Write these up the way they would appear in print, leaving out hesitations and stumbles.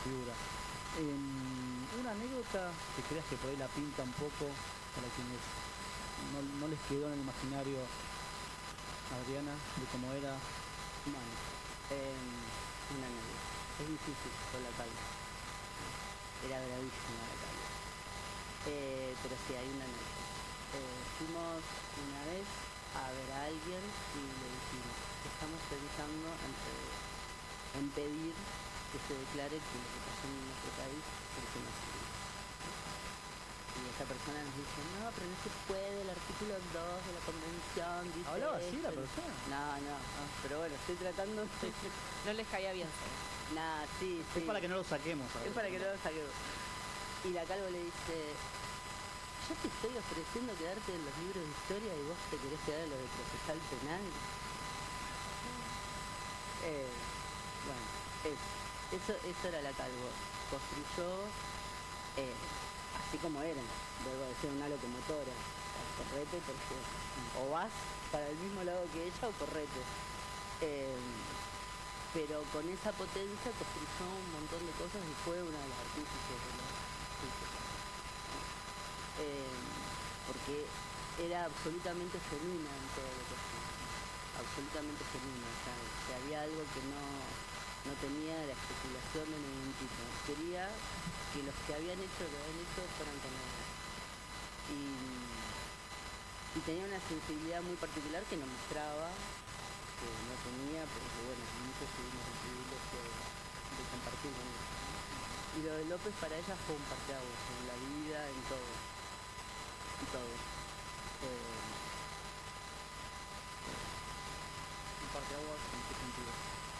figura. Una anécdota que creas que por ahí la pinta un poco para quienes no les quedó en el imaginario Adriana de cómo era. Bueno, una anécdota. Es difícil con la calma. Era bravísima la calma. Pero sí, hay una anécdota. Fuimos una vez a ver a alguien y le dijimos, estamos pensando en pedir que se declare que lo que pasó en nuestro país es genocidio. Y esa persona nos dice, no, pero no se puede, el artículo 2 de la convención dice... ¿Hablaba así la persona? No, pero bueno, estoy tratando... No les caía bien, ¿sabes? Nah, sí. Es para que no lo saquemos. Es para que no lo saquemos. Y la Calvo le dice, yo te estoy ofreciendo quedarte en los libros de historia y vos te querés quedar en lo de procesal penal. Bueno, eso era la Calvo. Construyó, así como eran, debo decir, una locomotora. Correte, porque o vas para el mismo lado que ella o correte. Pero con esa potencia construyó un montón de cosas y fue una de las artífices de los porque era absolutamente genuina en todo lo que hacía, absolutamente genuina, o sea, si había algo que no tenía la especulación de ningún tipo, quería que los que habían hecho lo que habían hecho fueran con ella y tenía una sensibilidad muy particular que no mostraba, que no tenía, porque bueno, muchos tuvimos el privilegio de compartir con ella. Y lo de López para ella fue un parteaguas en la vida, en todo. ¿Un parteaguas en qué sentido?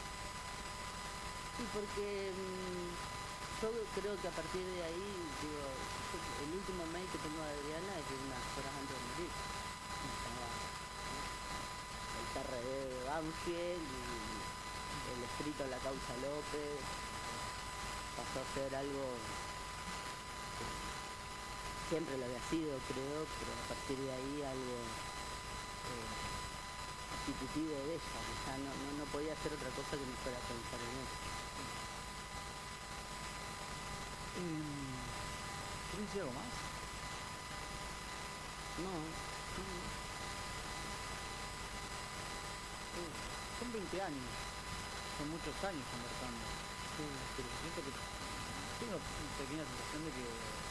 Sí, porque yo creo que a partir de ahí, digo, el último mail que tengo de Adriana es de unas horas antes de morir. El PRD de Banfield y el escrito en la causa López pasó a ser algo que siempre lo había sido, creo, pero a partir de ahí algo constitutivo de ella, que ya no podía hacer otra cosa que no fuera pensar en eso. ¿Quieres decir algo más? No. Son 20 años, son muchos años conversando. Sí, pero siento que tengo una pequeña sensación de que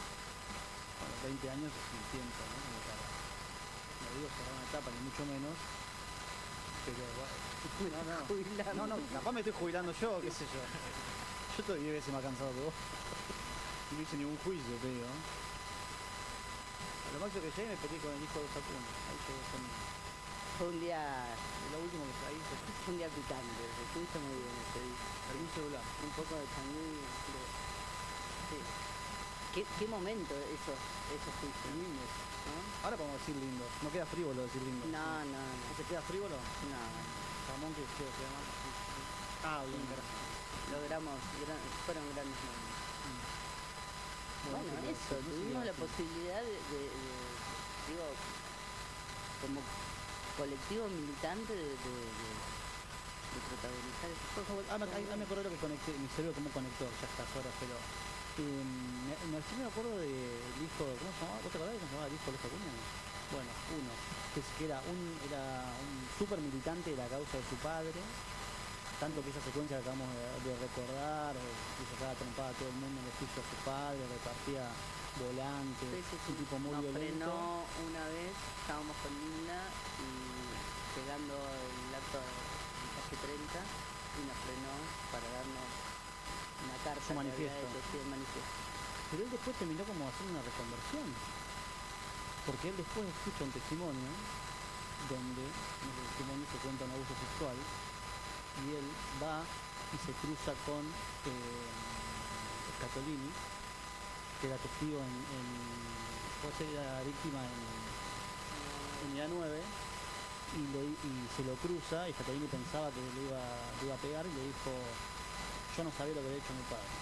20 años es un tiempo, ¿no? Como para, no digo cerrar una etapa, ni mucho menos, pero no, capaz me estoy jubilando yo, qué sé yo. Yo estoy 10 veces más cansado que vos. No hice ningún juicio, te digo. A lo máximo que llegué me peleé con el hijo de Sakuno. Ahí llegué conmigo. Fue un día, Lo último que traí fue un día picante, se estuviste muy bien ese día. perdí un celular. Un poco de sangría. Sí. ¿Qué momento esos juicios? Lindos. ¿No? Ahora podemos decir lindo. No queda frívolo decir lindo. No. ¿No se queda frívolo? No. Ramón que se queda mal. Ah, bien, gracias. Fueron grandes momentos. Bueno, sí, eso, sí, tuvimos sí, la sí. posibilidad digo, como colectivo militante de protagonizar esas cosas. Ahí me acuerdo lo que conecté, mi cerebro como conector ya a estas horas, pero me acuerdo del hijo, ¿cómo se llamaba? ¿Vos te acordás de cómo se llamaba el hijo de los Acuña? Bueno, uno, que era un súper militante de la causa de su padre, tanto que esa secuencia que acabamos de recordar, que se sacaba trompada a todo el mundo en el juicio a su padre, repartía volantes, Sí. un tipo muy nos violento. frenó una vez, estábamos con Linda y llegando el acto en calle 30 y nos frenó para darnos una carta Su manifiesto. el manifiesto. Pero él después terminó como haciendo una reconversión, porque él después escucha un testimonio donde en ese testimonio se cuenta un abuso sexual y él va y se cruza con Scatolini, que era testigo era víctima en la 9 y se lo cruza y Scatolini pensaba que le iba a pegar y le dijo, yo no sabía lo que había hecho mi padre.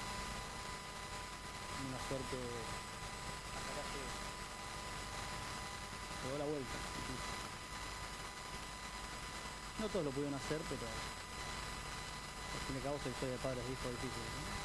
Una suerte hasta acá se dio la vuelta. No todos lo pudieron hacer, pero al fin y al cabo es la historia de padres e hijos difíciles, ¿no?